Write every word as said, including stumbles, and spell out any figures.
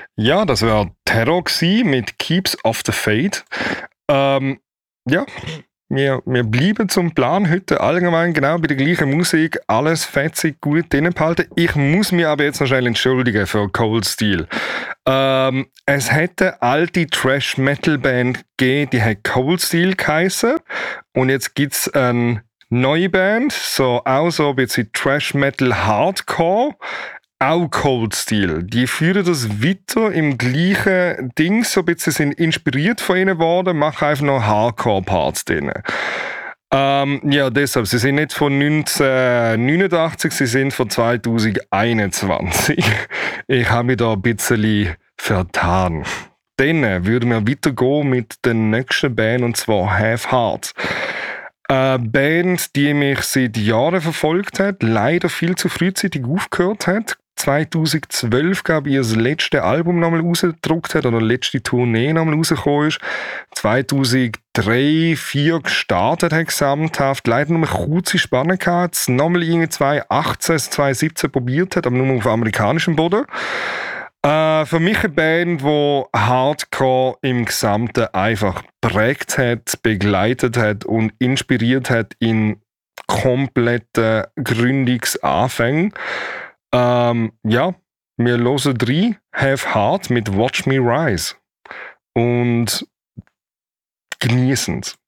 Ja, das war Terror gsi mit Keeps of the Fate. Ähm, ja, wir, wir bleiben zum Plan heute allgemein genau bei der gleichen Musik, alles fetzig gut drinnen behalten. Ich muss mich aber jetzt noch schnell entschuldigen für Cold Steel. Ähm, es hätte eine alte Trash-Metal-Band gegeben, die hat Cold Steel geheissen. Und jetzt gibt's eine neue Band, so auch so ein bisschen Trash-Metal-Hardcore. Auch Cold Steel. Die führen das weiter im gleichen Ding, so ein bisschen sind inspiriert von ihnen worden, machen einfach noch Hardcore-Parts drin. Ähm, ja, deshalb, sie sind nicht von neunzehnhundertneunundachtzig, sie sind von zweitausendeinundzwanzig. Ich habe mich da ein bisschen vertan. Dann würden wir weitergehen mit der nächsten Band, und zwar Have Heart. Eine Band, die mich seit Jahren verfolgt hat, leider viel zu frühzeitig aufgehört hat. zweitausendzwölf, glaube ich, ihr letztes Album nochmal rausgedruckt hat oder letzte Tournee nochmal rausgekommen ist. zweitausenddrei, zweitausendvier gestartet hat gesamthaft. Leider nur eine kurze Spanne gehabt. Es nochmal irgendwie zweitausendachtzehn, zweitausendsiebzehn probiert hat, aber nur auf amerikanischem Boden. Äh, für mich eine Band, die Hardcore im Gesamten einfach prägt hat, begleitet hat und inspiriert hat in kompletten Gründungsanfängen. Ähm, ja, wir hören drei Have Heart mit Watch Me Rise und genießen es.